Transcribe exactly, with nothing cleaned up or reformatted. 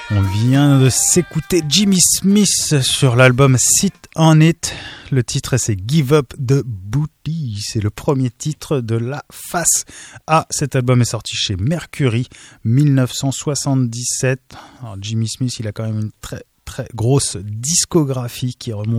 On vient de s'écouter Jimmy Smith sur l'album Sit On It. Le titre c'est Give Up the Booty. C'est le premier titre de la face A. Cet album est sorti chez Mercury dix-neuf cent soixante-dix-sept. Alors Jimmy Smith, il a quand même une très très grosse discographie qui remonte